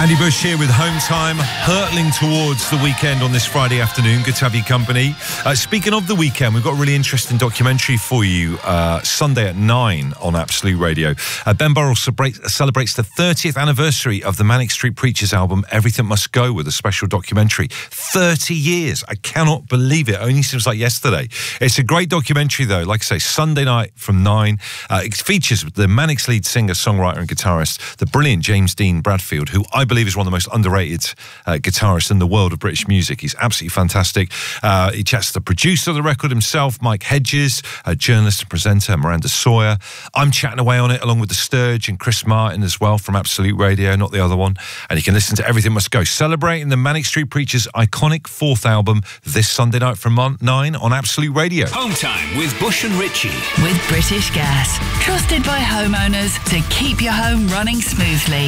Andy Bush here with Home Time, hurtling towards the weekend on this Friday afternoon. Good to have your company. Speaking of the weekend, we've got a really interesting documentary for you Sunday at 9 on Absolute Radio. Ben Burrell celebrates the 30th anniversary of the Manic Street Preachers album Everything Must Go with a special documentary. 30 years. I cannot believe it. Only seems like yesterday. It's a great documentary though. Like I say, Sunday night from 9. It features the Manic's lead singer, songwriter and guitarist, the brilliant James Dean Bradfield, who I believe is one of the most underrated guitarists in the world of British music. He's absolutely fantastic. He chats to the producer of the record himself, Mike Hedges, a journalist and presenter, Miranda Sawyer. I'm chatting away on it along with the Sturge and Chris Martin as well from Absolute Radio, not the other one. And you can listen to Everything Must Go, celebrating the Manic Street Preachers' iconic fourth album this Sunday night from 9 on Absolute Radio. Home Time with Bush and Richie. With British Gas. Trusted by homeowners to keep your home running smoothly.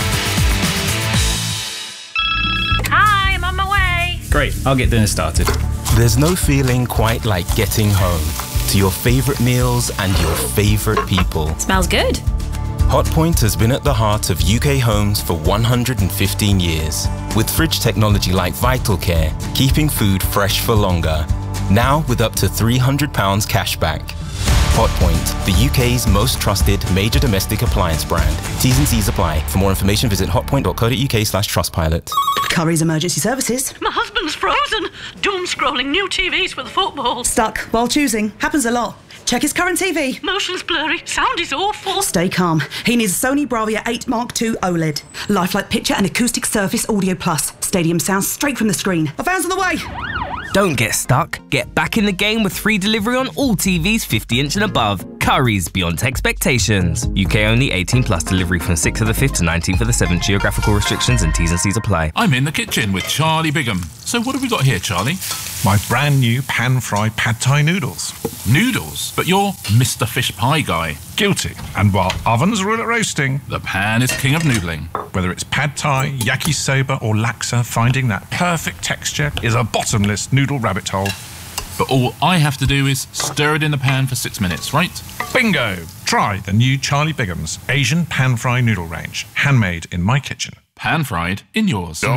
Hi, I'm on my way. Great, I'll get dinner started. There's no feeling quite like getting home to your favourite meals and your favourite people. Smells good. Hotpoint has been at the heart of UK homes for 115 years, with fridge technology like Vital Care, keeping food fresh for longer. Now with up to £300 cashback. Hotpoint, the UK's most trusted major domestic appliance brand. T's and C's apply. For more information, visit hotpoint.co.uk/Trustpilot. Curry's Emergency Services. My husband's frozen. Doom scrolling new TVs for the football. Stuck while choosing. Happens a lot. Check his current TV. Motion's blurry. Sound is awful. Stay calm. He needs a Sony Bravia 8 Mark II OLED. Lifelike picture and acoustic surface audio plus. Stadium sound straight from the screen. A van's on the way. Don't get stuck. Get back in the game with free delivery on all TVs 50-inch and above. Curry's beyond expectations. UK only, 18 plus, delivery from 6th of the 5th to 19th of the 7th. Geographical restrictions and T's and C's apply. I'm in the kitchen with Charlie Bigham. So what have we got here, Charlie? My brand new pan-fried pad thai noodles. Noodles? But you're Mr. Fish Pie guy. Guilty. And while ovens rule at roasting, the pan is king of noodling. Whether it's pad thai, yakisoba or laksa, finding that perfect texture is a bottomless noodle rabbit hole. But all I have to do is stir it in the pan for 6 minutes, right? Bingo! Try the new Charlie Bigham's Asian pan-fried noodle range. Handmade in my kitchen. Pan-fried in yours. With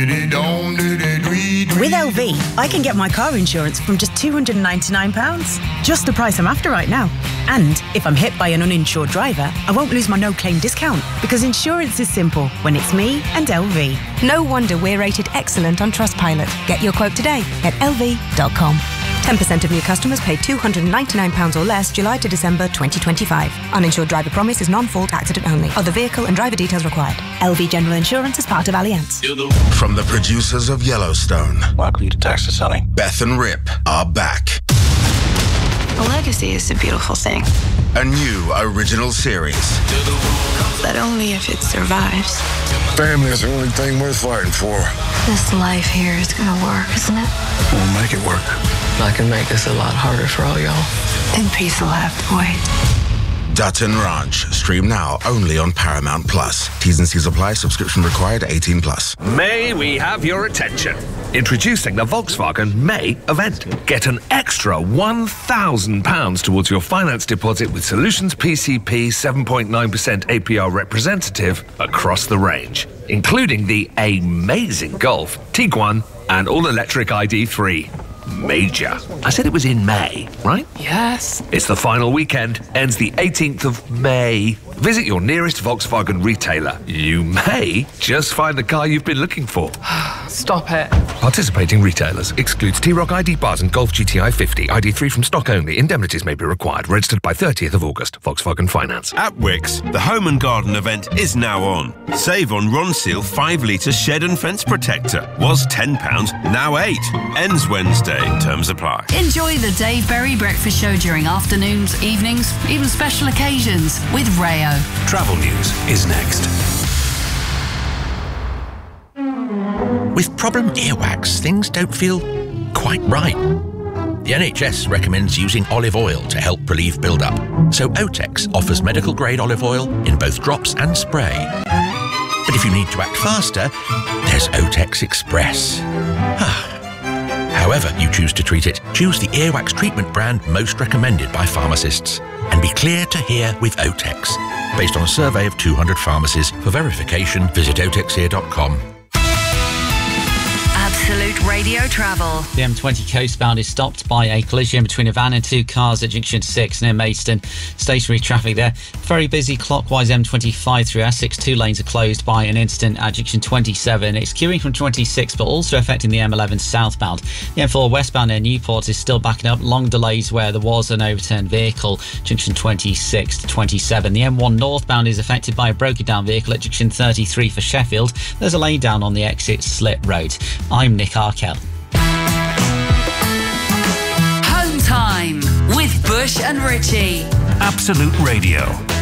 LV, I can get my car insurance from just £299. Just the price I'm after right now. And if I'm hit by an uninsured driver, I won't lose my no-claim discount, because insurance is simple when it's me and LV. No wonder we're rated excellent on Trustpilot. Get your quote today at lv.com. 10% of new customers pay £299 or less July to December 2025. Uninsured driver promise is non-fault accident only. Other vehicle and driver details required. LV General Insurance is part of Allianz. From the producers of Yellowstone, likely to Texas, honey, Beth and Rip are back. A legacy is a beautiful thing. A new original series. But only if it survives. Family is the only thing worth fighting for. This life here is gonna work, isn't it? We'll make it work. I can make this a lot harder for all y'all. Then peace will have to wait. Dutton Ranch. Stream now only on Paramount Plus. T's and C's apply. Subscription required. 18 plus. May we have your attention? Introducing the Volkswagen May event. Get an extra £1,000 towards your finance deposit with Solutions PCP 7.9% APR representative across the range, including the amazing Golf, Tiguan, and all-electric ID3. Major. I said it was in May, right? Yes. It's the final weekend. Ends the 18th of May. Visit your nearest Volkswagen retailer. You may just find the car you've been looking for. Stop it. Participating retailers. Excludes T-Roc ID bars and Golf GTI 50. ID3 from stock only. Indemnities may be required. Registered by 30th of August. Volkswagen Finance. At Wickes, the Home and Garden event is now on. Save on Ronseal 5-litre shed and fence protector. Was £10, now £8. Ends Wednesday. Terms apply. Enjoy the Dave Berry Breakfast Show during afternoons, evenings, even special occasions with Rayo. Travel news is next. With problem earwax, things don't feel quite right. The NHS recommends using olive oil to help relieve build-up. So Otex offers medical-grade olive oil in both drops and spray. But if you need to act faster, there's Otex Express. However you choose to treat it, choose the earwax treatment brand most recommended by pharmacists. And be clear to hear with Otex. based on a survey of 200 pharmacies. For verification, visit otexhere.com. Absolute Radio Travel. The M20 coastbound is stopped by a collision between a van and two cars at Junction 6 near Maidstone. Stationary traffic there. Very busy clockwise M25 through Essex. Two lanes are closed by an incident at Junction 27. It's queuing from 26 but also affecting the M11 southbound. The M4 westbound near Newport is still backing up. Long delays where there was an overturned vehicle. Junction 26 to 27. The M1 northbound is affected by a broken down vehicle at Junction 33 for Sheffield. There's a lane down on the exit Slit Road. I'm Nick Arkell. Home time with Bush and Richie. Absolute Radio.